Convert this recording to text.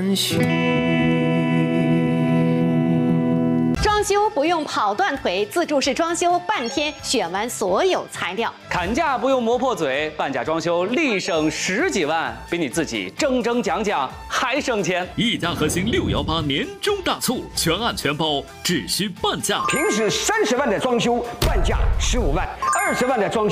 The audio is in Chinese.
难续。 装修不用跑断腿，自助式装修半天选完所有材料。 砍价不用磨破嘴，半价装修立省10几万，比你自己争讲还省钱。 一家核心618年终大促，全案全包，只需半价。 平时30万的装修，半价15万；20万的装修。